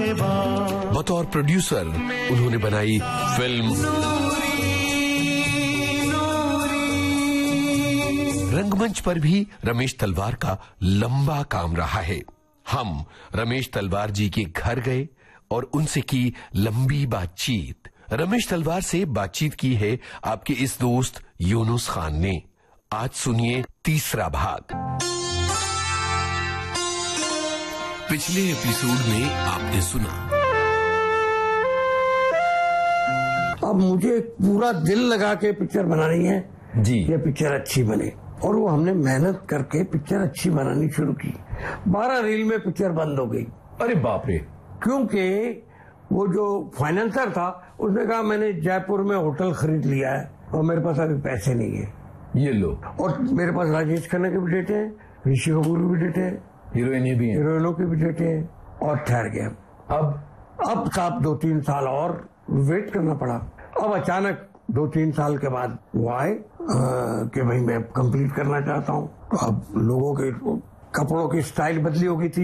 बतौर प्रोड्यूसर उन्होंने बनाई फिल्म रंगमंच पर भी रमेश तलवार का लंबा काम रहा है। हम रमेश तलवार जी के घर गए और उनसे की लंबी बातचीत। रमेश तलवार से बातचीत की है आपके इस दोस्त यूनुस खान ने। आज सुनिए तीसरा भाग। पिछले एपिसोड में आपने सुना, अब मुझे पूरा दिल लगा के पिक्चर बनानी है जी। ये पिक्चर अच्छी बने, और वो हमने मेहनत करके पिक्चर अच्छी बनानी शुरू की। 12 रील में पिक्चर बंद हो गई। अरे बाप रे। क्योंकि वो जो फाइनेंसर था उसने कहा मैंने जयपुर में होटल खरीद लिया है और मेरे पास अभी पैसे नहीं है। ये लो। और मेरे पास राजेश खन्ना के भी डेटे हैं, ऋषि कपूर के भी डेटे हैं, हीरोइनें भी हैं, हीरोइनों के भी डेटे हैं, और ठहर गए। अब साहब 2-3 साल और वेट करना पड़ा। अब अचानक 2-3 साल के बाद वो आए कि भाई मैं कंप्लीट करना चाहता हूँ। तो अब लोगों के कपड़ों की स्टाइल बदली हो गई थी,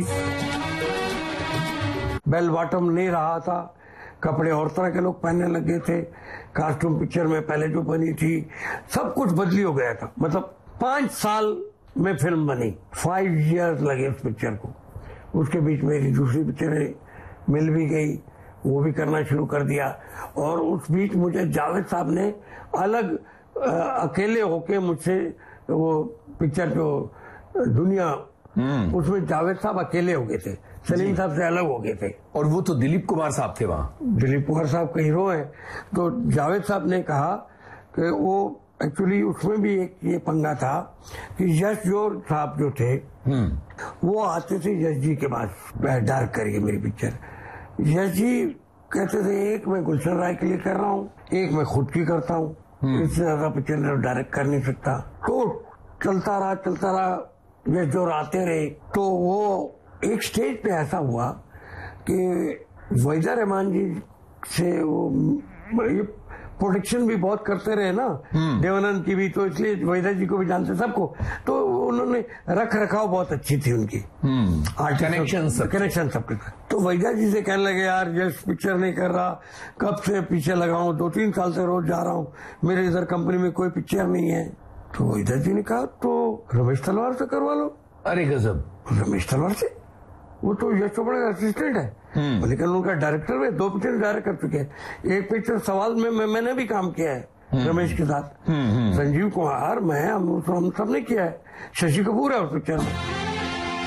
बेल बॉटम नहीं रहा था, कपड़े और तरह के लोग पहनने लग गए थे। कास्ट्यूम पिक्चर में पहले जो बनी थी सब कुछ बदली हो गया था। मतलब 5 साल में फिल्म बनी, 5 इयर्स लगे उस पिक्चर को। उसके बीच मेरी दूसरी पिक्चरें मिल भी गई, वो भी करना शुरू कर दिया। और उस बीच मुझे जावेद साहब ने अलग अकेले होके मुझसे वो पिक्चर जो दुनिया, उसमें जावेद साहब अकेले हो गए थे, सलीम साहब से अलग हो गए थे। और वो तो दिलीप कुमार साहब थे वहाँ। दिलीप कुमार साहब का हीरो है। तो जावेद साहब ने कहा कि वो एक्चुअली उसमें भी एक ये पंगा था कि यश जोर साहब जो थे वो आते थे यश जी के पास, डायरेक्ट करिए मेरी पिक्चर। यश जी कहते थे एक मैं गुलशन राय के लिए कर रहा हूँ, एक मैं खुद की करता हूँ, इससे ज्यादा पिक्चर डायरेक्ट कर नहीं सकता। तो चलता रहा, यश जोर आते रहे। तो वो एक स्टेज पे ऐसा हुआ कि वहीदा रहमान जी से वो प्रोडक्शन भी बहुत करते रहे ना, देवानंद की भी, तो इसलिए वहीदा जी को भी जानते सबको। तो उन्होंने रख रखाव बहुत अच्छी थी उनकी, कनेक्शन सबके। तो वहीदा जी से कहने लगे यार यश पिक्चर नहीं कर रहा, कब से पीछे लगा हूँ, 2-3 साल से रोज जा रहा हूँ, मेरे इधर कंपनी में कोई पिक्चर नहीं है। तो वहीदा जी ने कहा तो रमेश तलवार से करवा लो। अरे गजब। रमेश तलवार से? वो तो यश चोपड़ा का असिस्टेंट है, लेकिन उनका डायरेक्टर में 2 पिक्चर डायरेक्ट कर चुके हैं। एक पिक्चर सवाल में मैंने भी काम किया है रमेश के साथ, संजीव कुमार, मैं, हम सब ने किया है। शशि कपूर है उस पिक्चर में।